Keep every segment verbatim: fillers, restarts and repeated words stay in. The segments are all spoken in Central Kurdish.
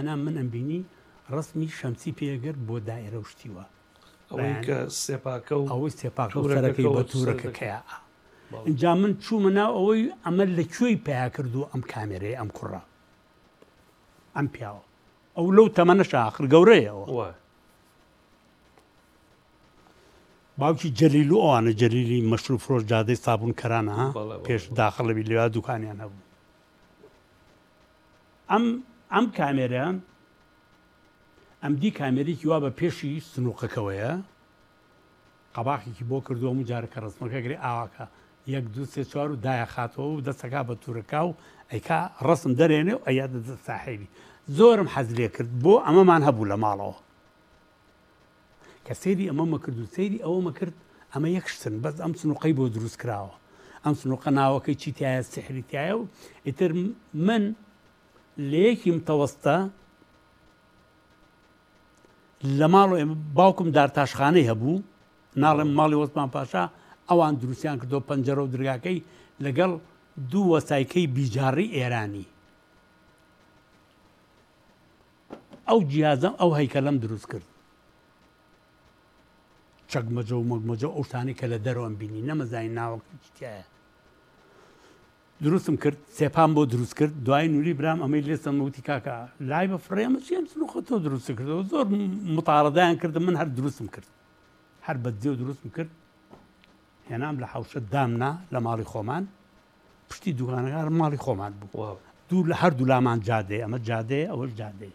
هێنا من ئەمبینی ڕسمی شەمسی پێگەر بۆ دائێرە و شتیوە ئەوەی کە سێپاکە و ئەوەی سێپاکە و سەرەکەی بە توورەکەکەیە اینجا من چوومە ناو ئەوەی ئەمە لەکوێی پیا کردو ئەم کامێرەیە ئەم کوڕە ئەم پیاوە ئەو لەو تەمەنەش ئاخر گەورەیەەوە باوکی جەلیل و ئەوانە جەلیلی مەشروب فرۆش جادەی سابوون کەرانە پێش داخەڵەوی لێوا دوکانیان هەبوو ئەم ئەم کامێرە ئەم دی کامێرێکی وا بە پێشی سنووقەکەوەیە قەباقێکی بۆ کردووە و جارەکە ڕستمەکە گرێ ئاواکە یەک دو سێ چوار و دایە خاتەوە و دەستەکە بە توورەکە و ئەیکا ڕسم دەرێنێ و ئەیا دەدە ساحێبی زۆرم حەز لێ کرد بۆ ئەمەمان هەبوو لە ماڵەوە کە سێری ئەمەمە کرد و سێری ئەوەمە کرد ئەمە یەکشتن بەس ئەم سنووقەی بۆ دروست کراوە ئەم سنووقە ناوەکەی چی تایە سحری تایە و ئیتر من لە یەکی متەوەستە لە ماڵ باوکم دارتاشخانەی هەبوو ناڵێم ماڵی وەسمان پاشا ئەوان دروستیان کردۆ پەنجەرە و درگاکەی لەگەڵ دوو وەسایکەی بیجاڕی ئێرانی ئەو جیازم ئەو هەیکەلەم دروست کرد چەکمەجە و مەگمەجە ئەو شتانی کە لە دەرەوەم بینی نەمەزانی ناوەکە چیایە دروستم کرد سێپان بۆ دروست کرد دوای نووری برام ئەمەی لێستم وتی کاکە لای بە فڕێمە چێم سنووخەتۆ دروست کردەوە زۆر متاڕەدایان کردم من هەر دروستم کرد هەر بەدجێ و دروستم کرد هێنام لە حوشە دامنا لە ماڵی خۆمان پشتی دوکانەکە ماڵی خۆمان بوو دوو لە هەردوو لامان جادێ ئەمە جادێ ئەوەش جادێ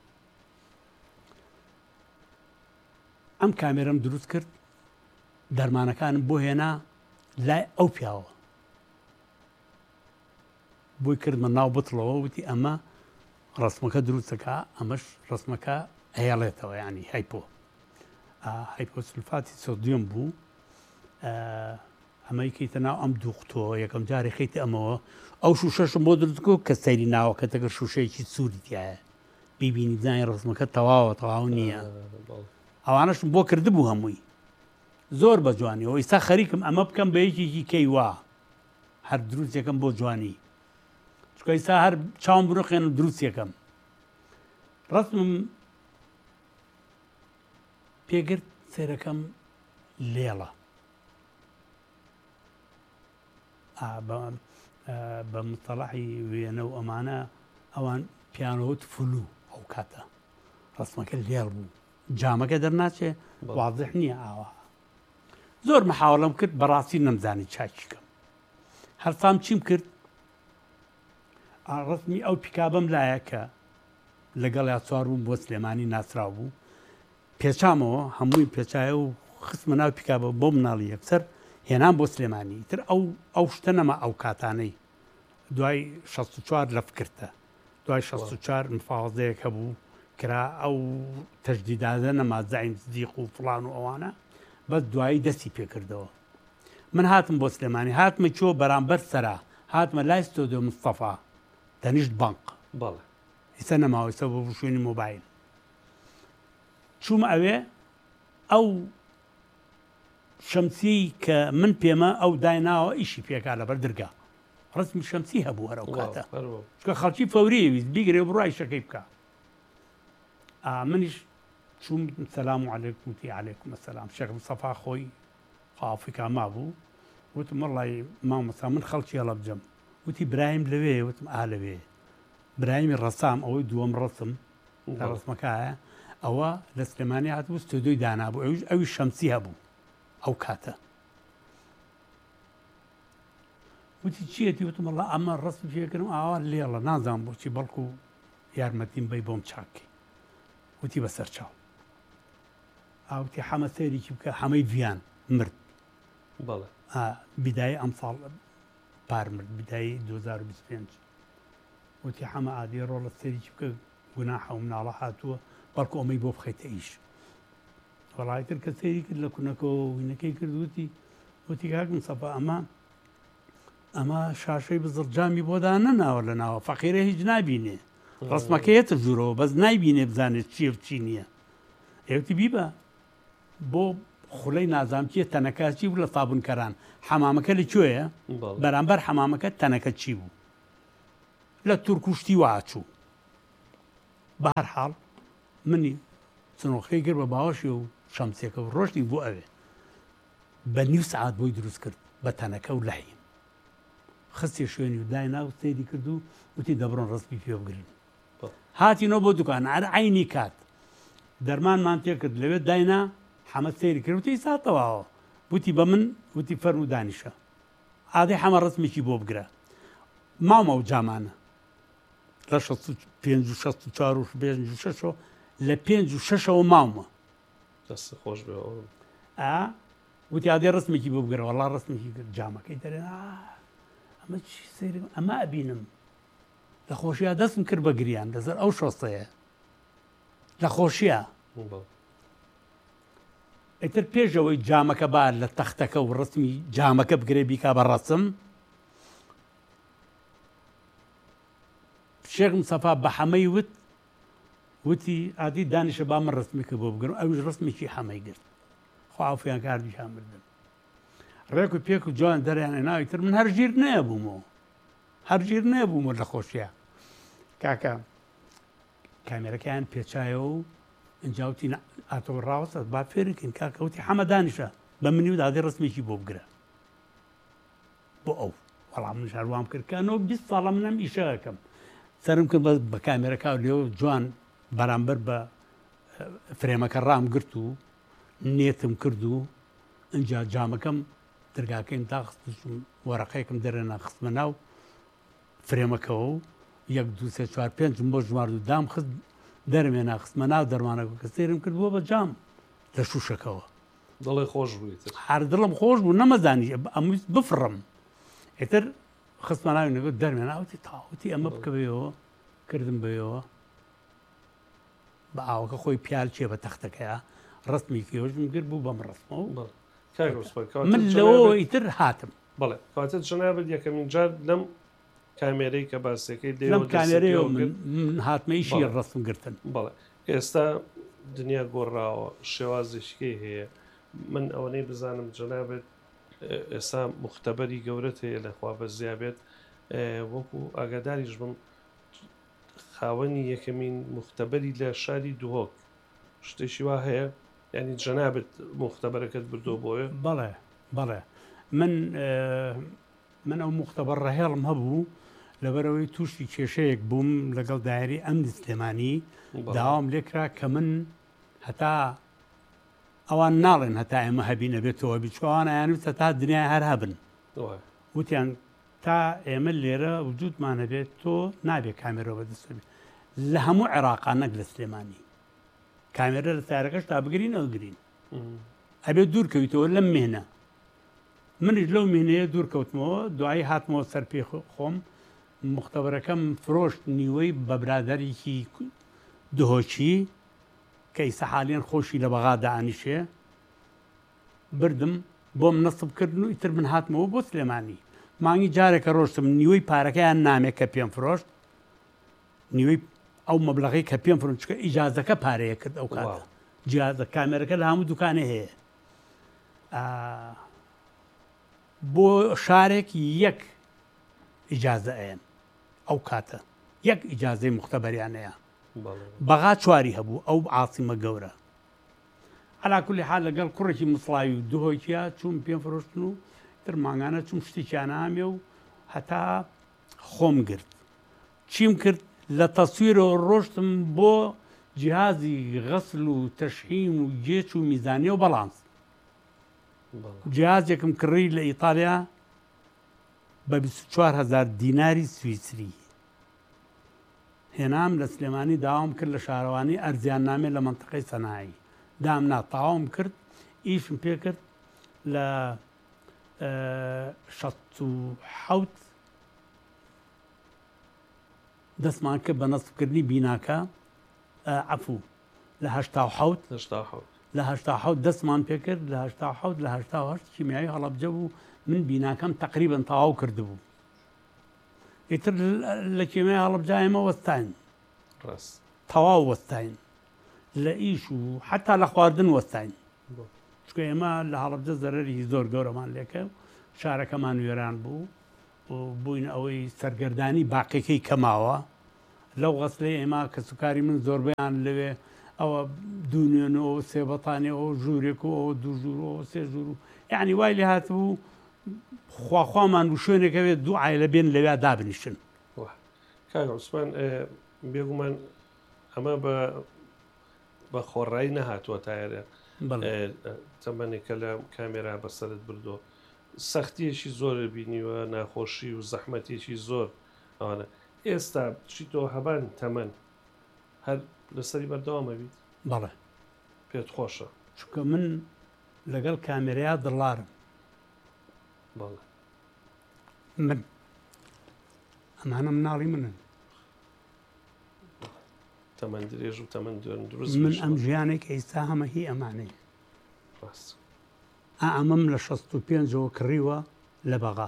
ئەم کامێرەم دروست کرد دەرمانەکانم بۆ هێنا لای ئەو پیاوە بۆی کردمە ناو بتڵەوە وتی ئەمە ڕسمەکە دروستەکە ئەمەش ڕسمەکە هێڵێتەوە ینی هایپۆ هایپۆسلفاتی سۆدیۆم بوو ئەمەی کەیتە ناو ئەم دووختۆ یەکەم جارێ خەیتە ئەمەوە ئەو شوشەشم بۆ دروستکە کە سەیری ناوەکە تەگەر شوشەیەکی سووری تایە بیبینی زانی ڕسمەکە تەواوە تەواو نییە ئەوانەشم بۆ کردبوو هەمووی زۆر بە جوانیەوە ئیستا خەریکم ئەمە بکەم بە یەکێکی کەی وا هەر دروست یەکەم بۆ جوانی چکە ئیستا هەر چاوم بڕۆخێن دروست یەکەم ڕسمم پێگرت سێرەکەم لێڵە بە مستەڵەحی وێنە و ئەمانە ئەوان پیانۆت فلو ئەو کاتە ڕسمەکە لێڵ بوو جامەکە دەرناچێ واضح نییە ئاوا زۆر محاوڵم کرد بەڕاستی نەمزانی چاکیکەم هەرسام چیم کرد ڕسمی ئەو پیکابم لایە کە لەگەڵ یا چوار بووم بۆ سلێمانی ناسرااو بوو پێچامەوە هەمووی پێچایە و خستمە ناو پیکابە بۆ مناڵی یەکسەر هێنان بۆ سلێمانی تر ئەو ئەو شتە نەما ئەو کاتانەی دوای شەست و چوار لە فکرتە دوای شەست و چوار مفاوەزەیەک هەبوو کرا ئەو تەجدیدادە نەما زاین زیق و فڵان و ئەوانە بەس دوایی دەستی پێکردەوە من هاتم بۆ سلێمانی هاتمە چۆ بەرامبەر سەرا هاتمە لای ستۆدیۆ مستەفا تەنیشت بانق بەڵێ ئێستا نەماوەیسە بۆ شوێنی مۆبایل چوومە ئەوێ ئەو شەمسی کە من پێمە ئەو دایناوە ئیشی پێکا لەبەر دەرگا ڕسمی شەمسی هەبوو هەرەو کاتە چکە خەڵکی فەوریویست بیگرێ بڕای شەکەی بکە منیش چوم سەلام و عەلەیکوم وتی عەلەیکوم ئەسەلام شێخ مستەفا خۆی خافیکا مابوو وتم وەڵڵی مامۆستا من خەڵکی هەڵە بجەم وتی برایم لەوێ وتم ئا لەوێ برایمی ڕەسام ئەوەی دووەم ڕسم لە ڕسمەکایە ئەوە لە سلێمانی هاتبوو ستۆدیۆی دانابوو ئەوی شەمسی هەبوو ئەو کاتە وتی چیەتی وتم وەڵڵا ئەمە ڕسم پێکردم ئاوا لێڵە نازانم بۆچی بەڵکو یارمەتیم بەی بۆم چاکەی وتی بەسەر چاو ئاوتی حەمە سەیرێکی بکە حەمەی ڤیان مرد بەڵێ بیدای ئەم ساڵ پار مرد بیدایی دوو هەزار و بیست و پێنج وتی حەمە ئادێ ڕۆڵە سەیرێکی بکە گوناحە و مناڵە هاتووە بەڵکو ئەمەی بۆ بخەیتە ئیش وەڵایتر کە سەیری کرد لە کوونەکەەوە وینەکەی کرد وتی وتی کاک مستەفا ئەمە ئەمە شاشەی بزڵجامی بۆدا نەناوە لە ناوە فەقیرە هیچ نابینێ ڕسمەکەیەتە ژوورەوە بەس نایبینێ بزانێت چیە و چی نییە ئێوتی بیبە بۆ خولەی نازامکیە تەنەکە چی بوو لە سابونکەران حەمامەکە لەکوێیە بەرامبەر حەمامەکە تەنەکە چی بوو لە تورکوشتی واچوو بە هەر حاڵ منی سنۆخەی گر بە باوەشی و شەمسێکە و ڕۆشتی بۆ ئەوێ بە نیو سعات بۆی دروست کرد بە تەنەکە و لەحیم خستی شوێنی و داینا و سەیری کرد و وتی دەبڕۆن ڕستمی پێ بگرن هاتینەوە بۆ دوکان ئەر عینی کات دەرمانمان تێ کرد لەوێ داینا حەمەد سەیری کرد وتی ساتەواوە وتی بە من وتی فەرم و دانیشە ئادەی حەمە ڕستمێکی بۆ بگرە ماومە و جامانە لە پێنج و شەست و چوار و پێنج و شەشەوە لە پێنج و شەشەوە ماومە دەست خۆش بێ ئا وتی ئادەی ڕستمێکی بۆ بگرە وەڵا ڕستمێکی کرد جامەکەی دەرێن ئەمە چی سەیری ئەمە ئەبینم لە خۆشیە دەستم کرد بە گریان لەسەر ئەو شۆستەیە لە خۆشیە ئیتر پێشەوەی جامەکە با لە تەختەکە و ڕستمی جامەکە بگرێ بیکا بە ڕەسم شێخ مستەفا بە حەمەی وت وتی ئادی دانیشە با من ڕستمێکە بۆ بگرم ئەوش ڕستمێکی حەمەی گرت خواافیان کاردیشان بردن ڕێک و پێک و جوان دەریانە ناوی تر من هەر ژیر نەبوومەوە هەر ژیر نەبوومە لە خۆشیە کاکە کامێرەکەیان پێچایەوە و ئەنجاوتی ئاتۆ ڕاوەسە با فێرکن کاکەوتی حەمە دانیشە بە منی و دادی ڕستمێکی بۆ بگرە بۆ ئەو وەڵام من شاروام کردکانەوە بیست ساڵە منم ئیشەکەم سرم کرد بە کامێرەکە لێەوە جوان بەرامبەر بە فرێمەکە ڕام گرت و نێتم کرد و ئەجا جامەکەم دەرگاکەیم داخستم وەرەقەیەکم دەرێنە خستمە ناو فرێمەکەەوە و یەک دو سێ چوار پێنجم بۆ ژمارد و دام خست دەرمێنا خستمە ناو دەرمانەکە کە سێرم کردبووە بە جام لە شوشەکەەوە دڵی خۆش بوویت هەر دڵم خۆش بوو نەمەزانی ئەمویست بفڕم ئێتر خستمە ناوی نەگوت دەرمێناوتی تاوتی ئەمە بکەوێەوە کردم بێەوە بە ئاوەکە خۆی پیال چێ بە تەختەکەیە ڕستمی کێوەژم گر بوو بەم ڕستمەوە من لەوە ئیتر هاتم بڵێ کاتت جنابەت یەکەمین جار لەم کامێرەی کە باسەکەی لەم کامێرەیەوە من هاتمەیشی ڕستم گرتن بەڵێ ئێستا دنیا گۆڕاوە شێوازشکەی هەیە من ئەوەنەی بزانم جنابێت ئێستا مختبەری گەورەت هەیە لەخوا بە زیابێت وەکو ئاگاداریش بم خاوەنی یەکەمین مختبەری لە شاری دوهۆک شتێکی وا هەیە ینی جەنابێت مختبەرەکەت بردۆ بۆیە بەڵێ بەڵێ من من ئەو مختبەر ڕەهێڵم هەبوو لەبەرەوەی تووشی کێشەیەک بووم لەگەڵ دایری ئەمنی سلێمانی داوام لێکرا کە من هەتا ئەوان ناڵێن هەتا ئێمە هەبینە بێتەوە بیچوانە یانویستە تا دنیای هەر هەبن وتیان تا ئێمە لێرە وجودمان هەبێت تۆ نابێت کامێرەوە بەدەستێ لە هەموو عێراقا نەک لە سلێمانی کامێرە لە سارەکەش تا بگرین ئەوگرین ئەبێت دوورکەویتەوە لەم مێنە منیش لەو مێنەیە دوورکەوتمەوە دوایی هاتمەوە سەر پێ خۆم مختبەرەکەم فرۆشت نیوەی بە برادەرێکی دهۆچی کە ئیسە حالیان خۆشی لە بەغا دائانیشێ بردم بۆم نەسبکردن و ئیتر من هاتمەوە بۆ سلێمانی مانگی جارێکە ڕۆشتم نیوەی پارەکەیان نامێت کە پێم فرۆشت نیوەی ئەو مەبلەغی کە پێم فرۆشت چکە ئیجازەکە پارەیە کرد ئەو کاتە جیازە کامێرەکە لە هەموو دوکانێ هەیە بۆ شارێک یەک ئیجازە ئەیەن ئەو کاتە یەک ئیجازەی مختبەریانەیە بەغا چواری هەبوو ئەو عاسیمە گەورە عەلا کولی حال لەگەڵ کوڕێکی مسڵاوی و دهۆکیە چوون پێم فرۆشتن و تر ماگانە چوم شتێکیان ئامێ و هەتا خۆم گرت چیم کرد لە تەسویرەوە ڕۆشتم بۆ جیهازی غەسل و تەشحیم و گێچ و میزانیە و بەڵانس جیهازێکم کڕی لە ئیتالیا بە بیست و چوار هەزار دیناری سویسری هێنام لە سلێمانی داوام کرد لە شارەوانی ئەرزیان نامێ لە منتقەی سەنایی دامنا تاوام کرد ئیشم پێ کرد لە شەست و حەوت دەستمان کرد بە نەسبکردنی بیناکە عەفوو لە هەشتا و حەوت لە هەشتا حەوت دەستمان پێ کرد لە هەشتا حەوت لە هەشتا و هەشت کیمیایی هەڵەبجە بوو من بیناکەم تەقریبەن تەواو کردبوو ئیتر لە کیمیای هەڵەبجا ئێمە وەستاین تەواو وەستاین لە ئیش و حتا لە خواردن وەستاین چکە ئێمە لە هەڵەبجە زەرەری زۆر گەورەمان لێکە شارەکەمان وێران بوو بووین ئەوەی سەرگەردانی باقیەکەی کەماوە لەو غەسلەی ئێمە کە سوکاری من زۆربیان لەوێ ئەوە دوونێنەوە سێبەتانێەوە ژوورێک و ئەوە دوو ژوورەوە سێ ژوور و یعنی وای لێ هاتبوو خواخوامان و شوێنێکەوێت دوو عایلە بێن لەوێ دابنیشن. کاک عوسمان بێگومان ئەمە بە بە خۆڕایی نەهاتووە تایرە تەمەنێکە لە کامێرا بەسەرت بردو سەختیەکی زۆر بینیوە ناخۆشی و زەحمەتێکی زۆر ئەوانە ئێستا چیتەوە هەبان تەمەەن هەر لەسەری بەردەوامە بیت بەڵێ پێت خۆشە چونکە من لەگەڵ کامێرەیە دڵارم بەڵێ من ئەمانە مناڵی منن تەمەەن درێژ و تەمەەن دروست من ئەم ژیانێک ئێستا هەمە هی ئەمانەی ئەمەم لە شەست و پێنجەوە کڕیوە لە بەغا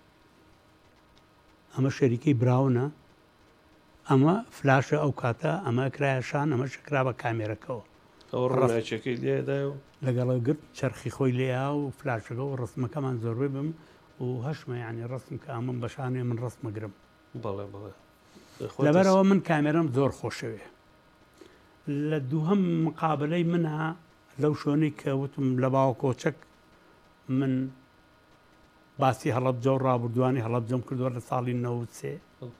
ئەمە شەریکەی براونە ئەمە فلاشە ئەو کاتە ئەمە کرایەشان ئەمە شکرا بە کامێرەکەەوە ڕێچەکەی لێدا و لەگەڵە گرت چرخی خۆی لێیا و فلاشەکە و ڕستمەکەمان زۆربەی بم و هەشمە یعنی ڕستم کە ئەمەم بەشانێ من ڕستمەگرم بەڵێ بڵێ لەبەرەوە من کامێرەم زۆر خۆشەوێ لە دووهەم مقابلەی منها لەو شوێنەی کە وتم لە باوە کۆچەک من باسی هەڵەبجە و ڕابردوانی هەڵەبجەم کردووە لە ساڵی نەوەت سێ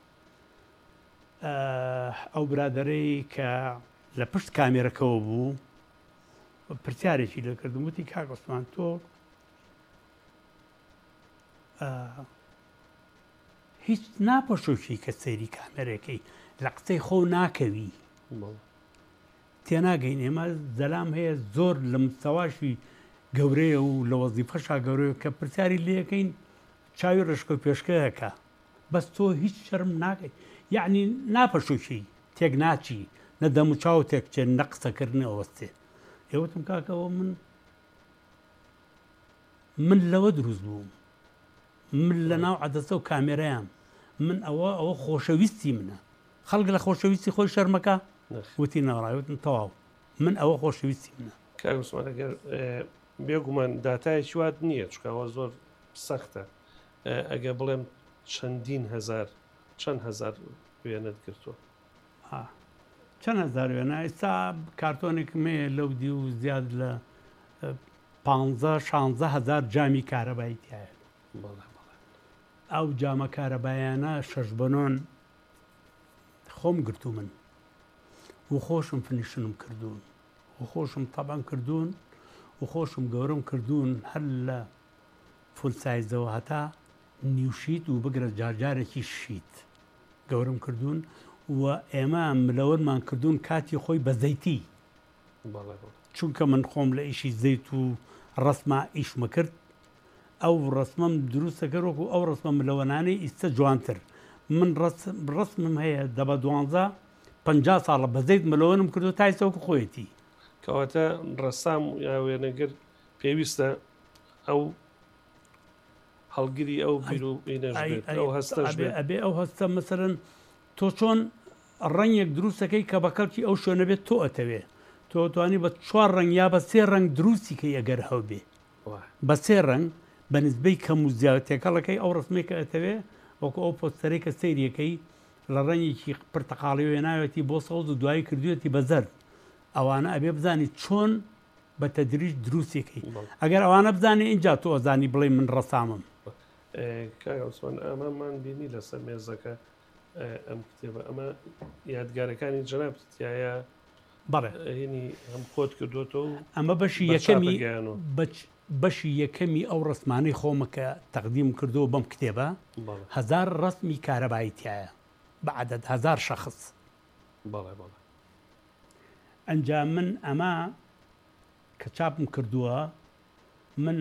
ئەو برادەرەی کە لە پشت کامێرەکەەوە بوو پرسیارێکی لە کردم وتی کاک عوسمان تۆ هیچ ناپەشۆشی کە سەیری کامێرەکەی لە قسەی خۆ ناکەوی تێناگەین ئێمە زەلام هەیە زۆر لە مستەواشی گەورەیە و لە وەزیفەشا گەورەیە کە پرسیاری لەکەین چاوی ڕشکە و پێشکەیەکە بەس تۆ هیچ شەرم ناکەی یعنی ناپەشۆشی تێک ناچی نە دەم و چاو تێکچێن نە قسەکردنی ئەوەستێ ئێوەتم کاکەەوە من من لەوە دروست بووم من لە ناو عەدەسە و کامێرەیان من ئەوە ئەوە خۆشەویستی منە خەڵک لە خۆشەویستی خۆی شەرمەکە وتی ناڕایوتن تەواو من ئەوە خۆشەویستی منە کاک عوسمان ئەگەر بێگومان داتایەکی وات نییە چکەوە زۆر سەختە ئەگە بڵێم چەندین هەزار چەند هەزار وێنەت گرتووە چەند هەزار وێنە ئێستا کارتۆنێکمێ لەو دی و زیاد لە پانزە شانزە هەزار جامی کارەبایی تایە ئەو جامە کارەبایانە شەش بەنۆن خۆم گرتو من و خۆشم فنیشنم کردوون و خۆشم تەبان کردوون و خۆشم گەورم کردوون هەر لە فولسایزەوە هەتا نیوشیت و بگرە جارجارێکی شیت گەورم کردوون و ئێمە ملەوەرمان کردوون کاتی خۆی بە زەیتی چونکە من خۆم لە ئیشی زەیت و ڕسمە ئیشمە کرد ئەو ڕسمم دروستەکەڕۆک و ئەو ڕسمە ملەوەنانەی ئیستا جوانتر من ڕسمم هەیە دەبە دوانزە پەنجا ساڵە بەزەیت ملەوەنم کردو تایسەوەکە خۆیەتی کەواتە ڕەسام یا وێنەگر پێویستە ئەو هەڵگیری ئەو بیر و ئەو هەستەش ئەبێ ئەو هەستە مەسەرەن تۆ چۆن ڕەنگێک دروستەکەی کە بەکەڵکی ئەو شوێنە بێت تۆ ئەتەوێ تۆ توانی بە چوار ڕنگ یا بە سێ ڕنگ دروستیکەی ئەگەر هەو بێ بە سێ ڕنگ بە نسبەی کەم و زیاتێکەڵەکەی ئەو ڕسمێکە ئەتەوێ وەکو ئەو پۆستەرێک کە سەیریەکەی لە ڕەنگێکی پرتەقاڵی وێناوێتی بۆ سەوز و دوایی کردوێتی بە زەرد ئەوانە ئەبێ بزانی چۆن بە تەدریج دروستێکی ئەگەر ئەوانە بزانێ اینجا تۆ ئەزانی بڵێ من ڕەسامم کاک عوسمان ئەمەمان بینی لەسەر مێزەکە ئەم کتێبە ئەمە یادگارەکانی جەنابتیایە بەڵێ هینی هەم کۆت کردوەوە ئەمە بەشی یەکەمی بەشی یەکەمی ئەو ڕسمانەی خۆمە کە تەقدیم کردووە بەم کتێبە هەزار ڕسمی کارەبایی تایە بەعەدەد هەزار شەخص بەڵێ بەڵێ ئەنجام من ئەمە کە چاپم کردووە من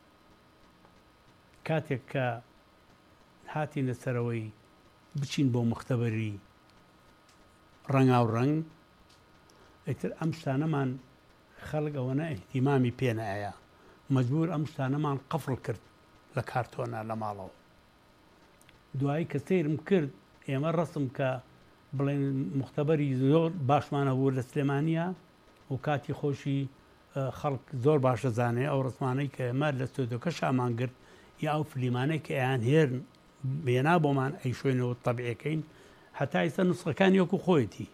کاتێک کە هاتینە سەرەوەی بچین بۆ مختبەری ڕەنگاو ڕەنگ ئیتر ئەم شتانەمان خەڵک ئەوەنە ئیحتیمامی پێنایە مەجبور ئەم شتانەمان قەفڵ کرد لە کارتۆنە لە ماڵەوە دوایی کە سەیرم کرد ئێمە ڕسم کە بڵێن مختبەری زۆر باشمانە بوو لە سلێمانیا و کاتی خۆشی خەڵک زۆر باشە زانێ ئەو ڕسمانەی کە ئێمە لە ستۆدیۆکە شامان گرت یا ئەو فلیمانەی کە ئەیان هێرن بێنا بۆمان ئەی شوێنەوە تەبیعەکەین هەتا ئێستا نوسخەکانی وەکو خۆیەتی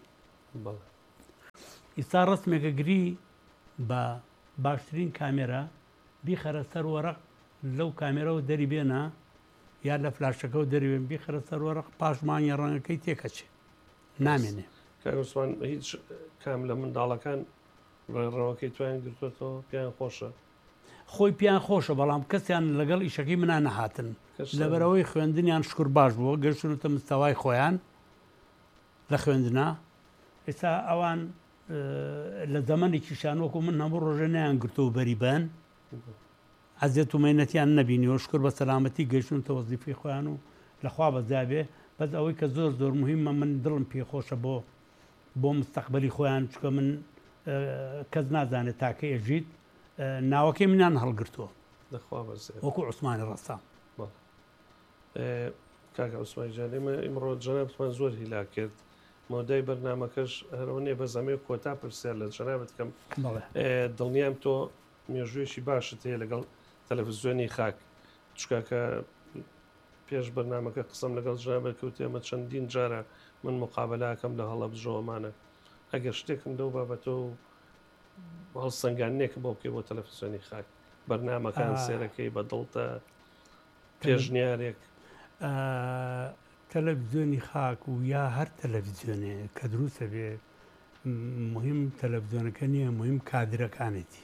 ئێستا ڕسمێکە گری بە باشترین کامێرە بیخەرە سەر وەرەق لەو کامێرەوە دەری بێنە یا لە فلاشەکە و دەریێن بیخەرە سەر وەرەق پاشمانی ڕەنگەکەی تێکەچێ نامێنێ کاگوسمان هیچ کام لە منداڵەکان ڕێڕەوەکەی توانین گرتوێتەوە پیان خۆشە خۆی پیان خۆشە بەڵام کەسیان لەگەڵ ئیشەکەی منان نەهاتن لەبەرەوەی خوێندنیان شکر باش بووە گەشتونتە مستەوای خۆیان لە خوێندنا ئێستا ئەوان لە زەمانێکی شانوەکو من هەموو ڕۆژە نیان گرتو بەریبان عەزیەت و مەینەتیان نەبینیەوە شکر بە سەلامەتی گەیشتونتە وەزیفەی خۆیان و لەخوا بەزابێ بەس ئەوەی کە زۆر زۆر مهمە من دڵم پێخۆشە بۆ بۆ مستەقبەلی خۆیان چکە من کەس نازانێت تاکە ئێژیت ناوەکەی منیان هەڵگرتووە وەکو عوسمانی ڕەسام کاکە عوسمانی جان ئێمە ئیمڕۆ جەنابەتمان زۆر هیلا کرد مۆدای بەرنامەکەش هەرەوە نیە بە زەمێ کۆتا پرسیار لە جەنابەت کەم دڵنیام تۆ مێژوێشی باشت هەیە لەگەڵ تەلەڤیزیۆنی خاک چکاکە پێش بەرنامەکە قسەم لەگەڵ جەنابەت کەوت ئێمە چەندین جارە من مقابلاکەم لە هەڵە بژۆمانە ئەگەر شتێکم لەو بابەتە و هەڵسەنگانێکە بۆ بکەی بۆ تەلەڤیزیۆنی خاک بەرنامەکان سێرەکەی بە دڵتە پێشنیارێک تەلەڤیزیۆنی خاک و یا هەر تەلەڤیزیۆنێ کە دروستە بێ مهم تەلەڤیزیۆنەکە نییە مهم کادرەکانێتی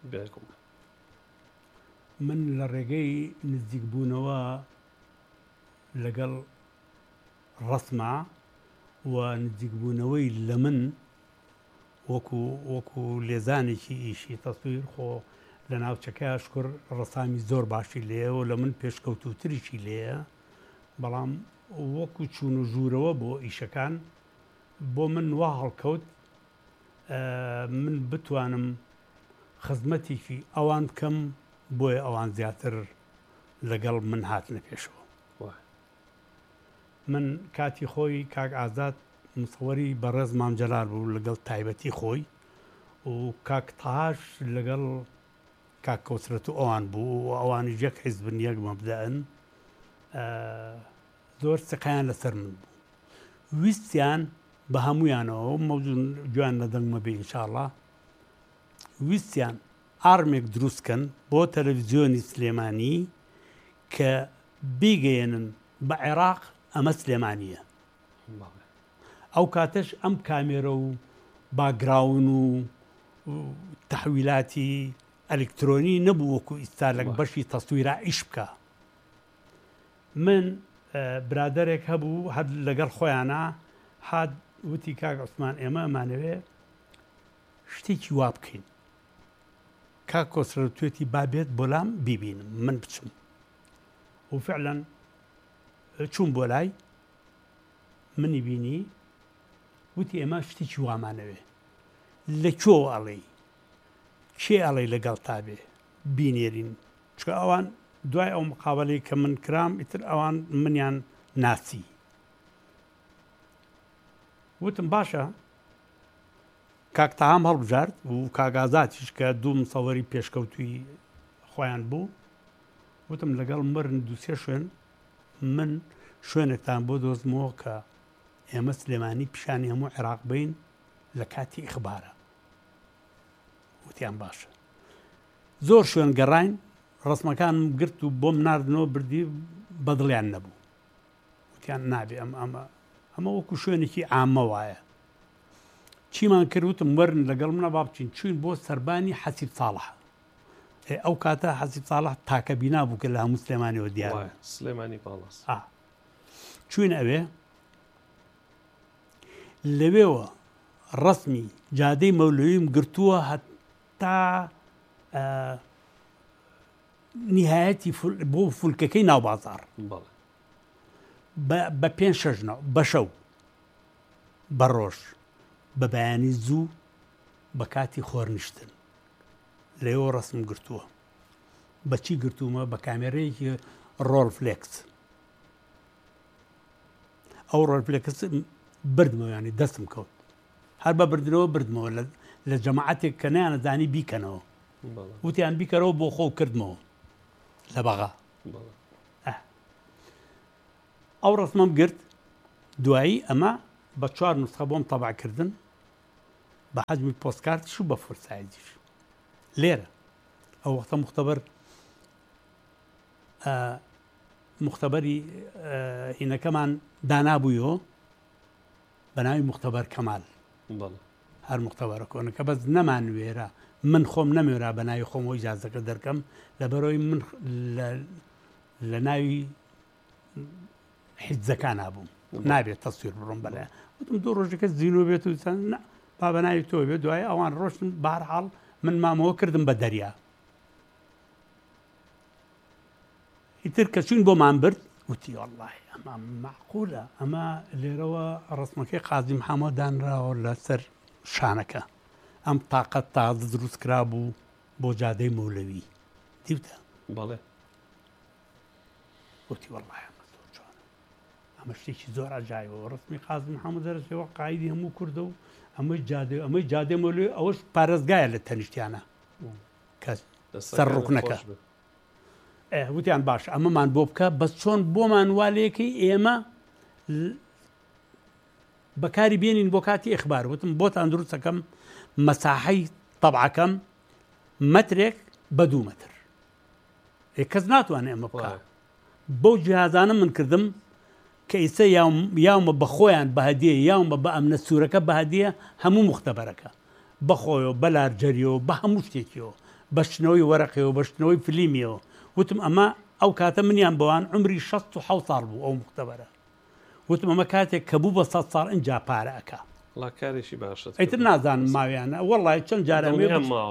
من لە ڕێگەی نزیکبوونەوە لەگەڵ ڕسما و نزیکبوونەوەی لە من وەکو وەکو لێزانێکی ئیشی تەسویر خۆ لە ناوچەکە شکر ڕسامی زۆر باشی لێەوە لە من پێشکەوتوتریشی لێە بەڵام وەکو چوون و ژوورەوە بۆ ئیشەکان بۆ من وا هەڵکەوت من بتوانم خزمەتێکی ئەوان بکەم بۆیە ئەوان زیاتر لەگەڵ من هاتنە پێشەوە من کاتی خۆی کاک ئازاد مسەوەری بەڕێز مام جەلال بوو لەگەڵ تایبەتی خۆی و کاک تاش لەگەڵ کاک کەوسرەت و ئەوان بوو و ئەوانی یەک حیزبن یەک مەبدەئن زۆر سقیان لەسەر من بوو ویستیان بە هەمویانەوە مەوجود جوان لە دەنگمە بێ ئینشاءڵڵا ویستیان ئارمێک دروستکەن بۆ تەلەڤیزیۆنی سلێمانی کە بیگەێنن بە عێراق ئەمە سلێمانیە ئەو کاتەش ئەم کامێرە و باگراون و تەحویلاتی ئەلکترۆنی نەبوو وەکو ئیستا لە بەشی تەسویرا ئیش بکە من برادێک هەبوو هەر لەگەڵ خۆیانە هات وتی کاک عوسمان ئێمە ئەمانەوێ شتێکی وا بکەین کاک کۆسرە توێتی بابێت بۆلام بیبینم من بچم و فعلا چوون بۆ لای منی بینی وتی ئێمە شتێکی وامانەوێ لە کۆ ئەڵێ کێ ئەڵێ لەگەڵ تا بێ بینێرین چکە ئەوان دوای ئەو مقابلەی کە من کرام ئیتر ئەوان منیان ناسی وتم باشە کاکتەهام هەڵبژارد و کاگازاتیش کە دوو مسەوەری پێشکەوتوی خۆیان بوو وتم لەگەڵ مرن دووسێ شوێن من شوێنێکتان بۆ دۆزمەوە کە ئێمە سلێمانی پیشانی هەموو عێراق بین لە کاتی ئیخبارە وتیان باشە زۆر شوێن گەڕاین ڕسمەکانم گرت و بۆم ناردنەوە بردی بەدڵیان نەبوو وتیان نابێ ئەم ئەمە ئەمە وەکو شوێنێکی عامە وایە چیمان کردوتم وەرن لەگەڵ منە با بچین چوین بۆ سەربانی حەسیب ساڵح ئەو کاتە حەسیب ساڵح تاکە بینا بوو کە لە هەموو سلێمانیەوە دیارە سلێمانی پاڵاس چوین ئەوێ لەوێوە ڕسمی جادەی مەولەویم گرتووە هەتا نهایەتی بۆ فولکەکەی ناو بازاڕ بە پێنج شەژنەوە بە شەو بە ڕۆژ بە بەیانی زوو بە کاتی خۆرنشتن لەوێ ڕسم گرتووە بەچی گرتوومە بە کامێرەیەکی ڕۆڵفلێکس ئەو ڕۆڵفلێکس بردمەوە ینی دەستم کەوت هەر بە بردنەوە بردمەوە لە جەماعەتێک کە نەیانەزانی بیکەنەوە وتیان بیکەرەوە بۆ خۆ کردمەوە لە بەغا ئەو ڕسمەم گرت دوایی ئەمە بە چوار نسخە بۆم تەباکردن بە حەجمی پۆستکارتیش و بە فورسایزیش لێرە ئەو وەختە مختبەر مختبەری هینەکەمان دانابوویەوە بە ناوی مختبەر کەمال هەر مختبەرە کۆنەکە بەس نەمانوێرە من خۆم نەمێرا بە ناوی خۆمەوە ئیجازەکە دەرکەم لەبەرەوەی من لە ناوی حیجزەکان نابووم نابێت تەسویر بڕۆم بەلایە وتم دوو ڕۆژەکە زیینۆ بێت و با بە ناوی تۆ بێت دوای ئەوان ڕۆشتن بەهەرحاڵ من مامەوە کردم بە دەریا ئیتر کە چوین بۆمان برد وتی وەڵڵاهی ئەمە معقولە ئەمە لێرەوە ڕسمەکەی قازی محەممەد دانراوە لەسەر شانەکە ئەم تااقەت تازە دروست کرا بوو بۆ جادەی مولەوی دیوتە بەڵێ وتی وەڵڵاهی ئەمە زۆر جوانە ئەمە شتێکی زۆر عەجایبەوە ڕسمی قازی محەممەد دەرەچێەوە قایدی هەموو کوردە و ئەمەی جادێ ئەمەی جادەی مولەوی ئەوەش پارێزگایە لە تەنیشتیانە کە سەر ڕوکنەکە وتیان باش ئەمەمان بۆ بکە بەس چۆن بۆمان والەیەکەی ئێمە بەکاری بێنین بۆ کاتی ئیخبار وتم بۆتان دروستەکەم مەساحەی تەبعەکەم مەترێک بە دوو مەتر کەس ناتوانێت ئەمە بکە بەو جیهازانە من کردم کە ئیسە یاومە بە خۆیان بە هەدیە یاومە بە ئەمنە سوورەکە بە هەدیە هەموو مختبەرەکە بەخۆیەوە بە لارجەریەوە بە هەموو شتێکیەوە بەشتنەوەی وەرەقەوە بەشتنەوەی فلیمیەوە وتم ئەمە ئەو کاتە منیان بەوان عمری شەست و حەوت ساڵ بوو ئەو مختبەرە وتم ئەمە کاتێک کە بوو بە سەد ساڵ ئەنجا پارە ئەکا کارێکی باشە ئەیتر نازانم ماویانە وەڵڵای چەند جارەمێ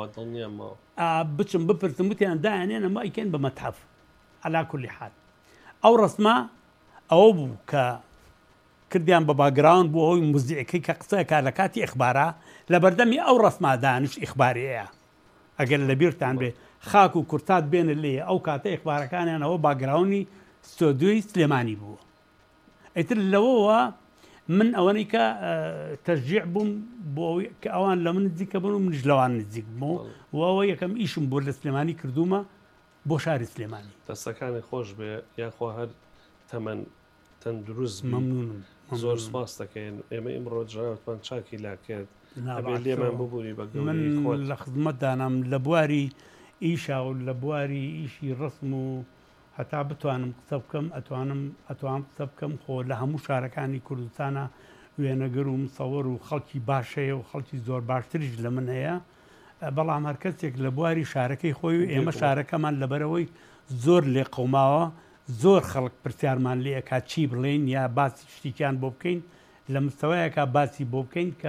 بچم بپرسم وتیان دایانێن ئەمە ئەیکەن بە مەتحەف عەلا کولی حال ئەو ڕسمە ئەوە بوو کە کردیان بە باگراون بۆ ئەوی موزیعەکەی کە قسەیەکا لە کاتی ئیخبارە لە بەردەمی ئەو ڕسما دانیش ئیخباریەیە ئەگەر لە بیرتان بێ خاک و کورتات بێنە لێ ئەو کاتە ئیخبارەکانیانەوە باگراونی ستۆدیۆی سلێمانی بووە ئیتر لەوەوە من ئەوەی کە تەشجیع بووم بۆ ئەوی کە ئەوان لە من نزیکە بن و منیش لەوان نزیک بووم و ئەوە یەکەم ئیشم بۆ لە سلێمانی کردومە بۆ شاری سلێمانی دەستەکانی خۆش بێ یاخوا هەر تەمەەن تەندروست مەمنونم زۆر سپاس دەکەین ئێمە ئیمڕۆ جراوتمان چاکی لاکرد لێمان ببووری بە من لە خزمەتدانم لە بواری ئیشا و لە بواری ئیشی ڕسم و هەتا بتوانم قسە بکەم ئەتوانم ئەتوانم قسە بکەم خۆ لە هەموو شارەکانی کوردستانە وێنەگەر و مسەوەر و خەڵکی باشەیە و خەڵکی زۆر باشتریش لە من هەیە بەڵام هەر کەسێک لە بواری شارەکەی خۆی و ئێمە شارەکەمان لەبەرەوەی زۆر لێ قەوماوە زۆر خەڵک پرسیارمان لێ ئەکات چی بڵێن یا باسی شتێکیان بۆ بکەین لە مستەوایەکە باسی بۆ بکەین کە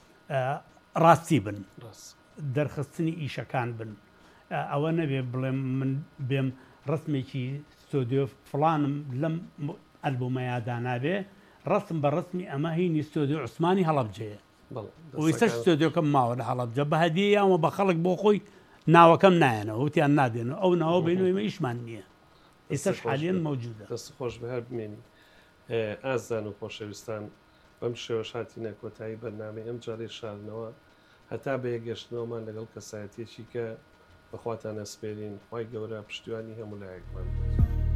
ڕاستی بن دەرخستنی ئیشەکان بن ئەوە نەبێ بڵێم من بێم ڕسمێکی ستۆدیۆ فڵانم لەم ئەلبومەیادا نابێ ڕسم بە ڕسمی ئەمە هینی ستۆدیۆ عوسمانی هەڵەبجەیە ئەویسە ستۆدیۆکەم ماوە لە هەڵەبجە بە هەدیە یاوە بە خەڵک بۆ خۆی ناوەکەم نایەنەوە وتیان نادێنەوە ئەو ناوە بینەوە ئێمە ئیشمان نییە ئێستاش حالیان موجودە دەست خۆش بە هەر بمێنی ئازان و خۆشەویستان بەم شێوە شاتینە کۆتایی بەرنامەی ئەم جارەی شاردنەوە هەتا بە یەکگەشتنەوەمان لەگەڵ کەسایەتێکی کە بەخواتان ئەسپێرین خی گەورە پشتیوانی هەموو لایەکمان